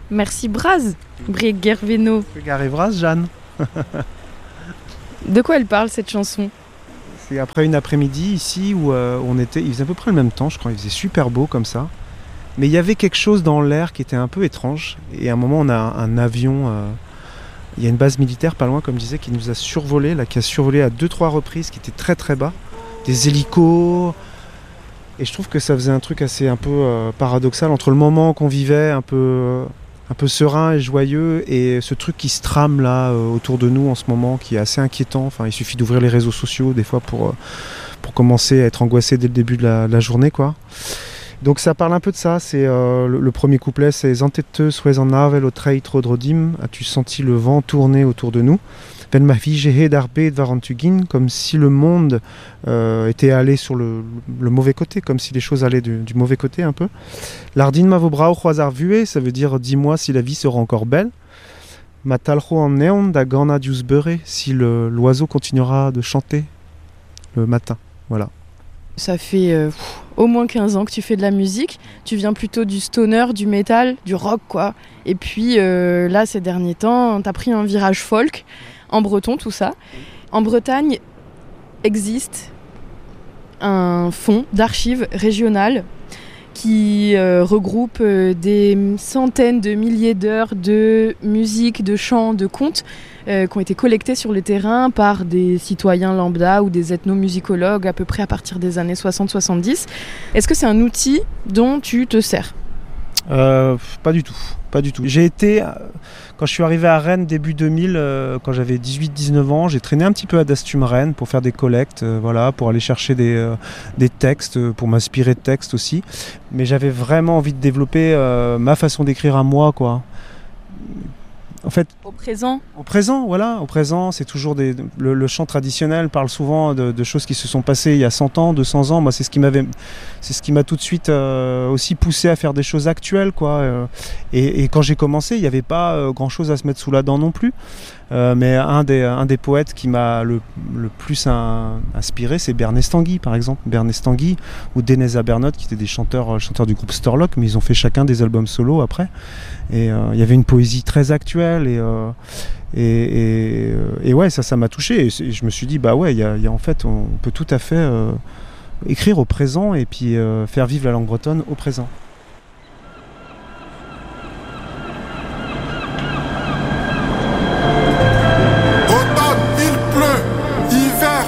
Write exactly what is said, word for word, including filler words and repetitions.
Merci Braz, Brieg Gerveno. Garé Vraz, Jeanne. De quoi elle parle cette chanson? C'est après une après-midi ici où euh, on était, il faisait à peu près le même temps, je crois, il faisait super beau comme ça. Mais il y avait quelque chose dans l'air qui était un peu étrange. Et à un moment, on a un, un avion, euh, il y a une base militaire pas loin, comme je disais, qui nous a survolé, là, qui a survolé à deux, trois reprises, qui était très très bas. Des hélicos. Et je trouve que ça faisait un truc assez un peu euh, paradoxal entre le moment qu'on vivait, un peu, euh, un peu serein et joyeux, et ce truc qui se trame là euh, autour de nous en ce moment, qui est assez inquiétant. Enfin, il suffit d'ouvrir les réseaux sociaux des fois pour, euh, pour commencer à être angoissé dès le début de la, de la journée, quoi. Donc ça parle un peu de ça, c'est euh, le, le premier couplet, c'est Zantete sois en navel au treitro drodim, as-tu senti le vent tourner autour de nous? Ven ma vie j'ai d'arbe varantugin, comme si le monde euh, était allé sur le, le mauvais côté, comme si les choses allaient du, du mauvais côté un peu. Lardin ma vobrao choisar vue, ça veut dire dis-moi si la vie sera encore belle. Matalro en neon da gana dius beurre, si le, l'oiseau continuera de chanter le matin, voilà. Ça fait euh, pff, au moins quinze ans que tu fais de la musique. Tu viens plutôt du stoner, du métal, du rock, quoi. Et puis euh, là, ces derniers temps, t'as pris un virage folk, en breton, tout ça. En Bretagne, existe un fonds d'archives régionales qui euh, regroupe euh, des centaines de milliers d'heures de musique, de chants, de contes euh, qui ont été collectés sur le terrain par des citoyens lambda ou des ethnomusicologues à peu près à partir des années soixante soixante-dix. Est-ce que c'est un outil dont tu te sers ? Euh, pas du tout, pas du tout. J'ai été, euh, quand je suis arrivé à Rennes début deux mille, euh, quand j'avais dix-huit dix-neuf ans, j'ai traîné un petit peu à Dastum Rennes pour faire des collectes, euh, voilà, pour aller chercher des, euh, des textes, pour m'inspirer de textes aussi. Mais j'avais vraiment envie de développer euh, ma façon d'écrire à moi, quoi. En fait, au présent Au présent, voilà, au présent, c'est toujours des. Le, le chant traditionnel parle souvent de, de choses qui se sont passées il y a cent ans, deux cents ans. Moi, c'est ce qui m'avait, c'est ce qui m'a tout de suite euh, aussi poussé à faire des choses actuelles, quoi. Euh, et, et quand j'ai commencé, il n'y avait pas euh, grand-chose à se mettre sous la dent non plus. Euh, mais un des, un des poètes qui m'a le, le plus un, inspiré, c'est Bernest Tanguy, par exemple. Bernest Tanguy ou Deneza Bernotte, qui étaient des chanteurs, chanteurs du groupe Storlock, mais ils ont fait chacun des albums solo après. Et euh, il y avait une poésie très actuelle et, euh, et, et, et ouais, ça, ça m'a touché. Et, et je me suis dit, bah ouais, il y a, y a, en fait, on peut tout à fait euh, écrire au présent et puis euh, faire vivre la langue bretonne au présent.